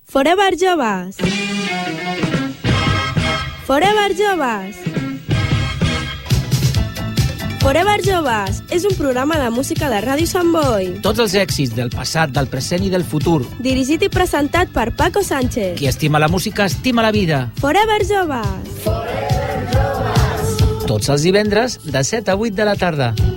Forever Joves. Forever Joves. Forever Joves és un programa de música de Ràdio Sant Boi. Tots els èxits del passat, del present i del futur. Dirigit i presentat per Paco Sánchez. Qui estima la música, estima la vida. Forever Joves. Tots els divendres de 7 a 8 de la tarda.